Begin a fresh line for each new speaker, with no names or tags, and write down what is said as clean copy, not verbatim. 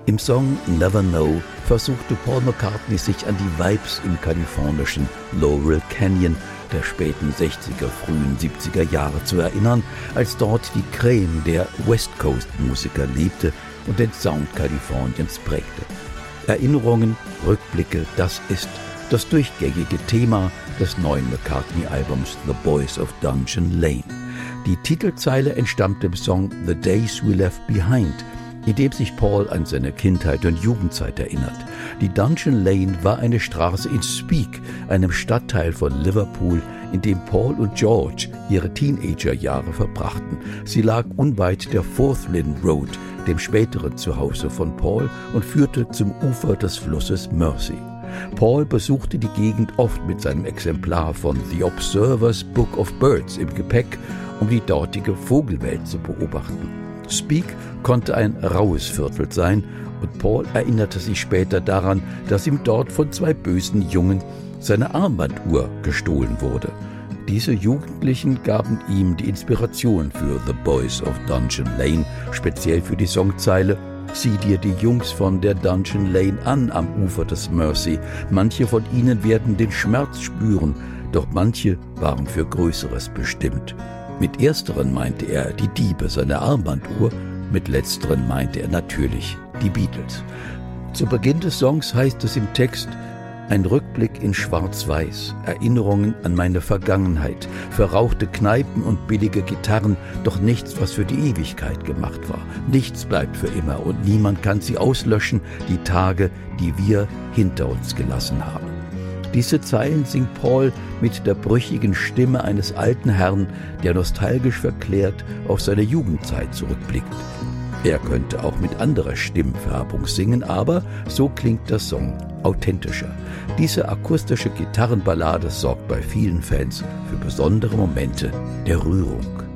Im Song Never Know versuchte Paul McCartney sich an die Vibes im kalifornischen Laurel Canyon der späten 60er, frühen 70er Jahre zu erinnern, als dort die Creme der West Coast Musiker lebte und den Sound Kaliforniens prägte. Erinnerungen, Rückblicke, das ist das durchgängige Thema des neuen McCartney-Albums The Boys of Dungeon Lane. Die Titelzeile entstammt dem Song The Days We Left Behind, in dem sich Paul an seine Kindheit und Jugendzeit erinnert. Die Dungeon Lane war eine Straße in Speke, einem Stadtteil von Liverpool, in dem Paul und George ihre Teenagerjahre verbrachten. Sie lag unweit der Fourth Lynn Road, dem späteren Zuhause von Paul, und führte zum Ufer des Flusses Mersey. Paul besuchte die Gegend oft mit seinem Exemplar von The Observer's Book of Birds im Gepäck, um die dortige Vogelwelt zu beobachten. Speke konnte ein raues Viertel sein, und Paul erinnerte sich später daran, dass ihm dort von 2 bösen Jungen seine Armbanduhr gestohlen wurde. Diese Jugendlichen gaben ihm die Inspiration für The Boys of Dungeon Lane, speziell für die Songzeile „Sieh dir die Jungs von der Dungeon Lane an am Ufer des Mersey. Manche von ihnen werden den Schmerz spüren, doch manche waren für Größeres bestimmt." Mit ersteren meinte er die Diebe seiner Armbanduhr, mit letzteren meinte er natürlich die Beatles. Zu Beginn des Songs heißt es im Text: Ein Rückblick in Schwarz-Weiß, Erinnerungen an meine Vergangenheit, verrauchte Kneipen und billige Gitarren, doch nichts, was für die Ewigkeit gemacht war. Nichts bleibt für immer und niemand kann sie auslöschen, die Tage, die wir hinter uns gelassen haben. Diese Zeilen singt Paul mit der brüchigen Stimme eines alten Herrn, der nostalgisch verklärt auf seine Jugendzeit zurückblickt. Er könnte auch mit anderer Stimmfärbung singen, aber so klingt der Song authentischer. Diese akustische Gitarrenballade sorgt bei vielen Fans für besondere Momente der Rührung.